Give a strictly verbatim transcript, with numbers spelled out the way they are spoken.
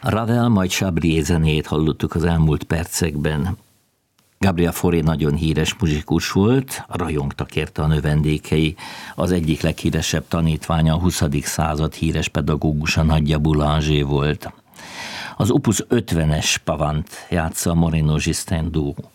Ravel, majd Chabrier zenét hallottuk az elmúlt percekben. Gabriel Fauré nagyon híres muzsikus volt, rajongtak érte a növendékei. Az egyik leghíresebb tanítványa a huszadik század híres pedagógusa Nadia Boulanger volt. Az Opus ötvenes Pavant játsza a Moreno Giustine Duo.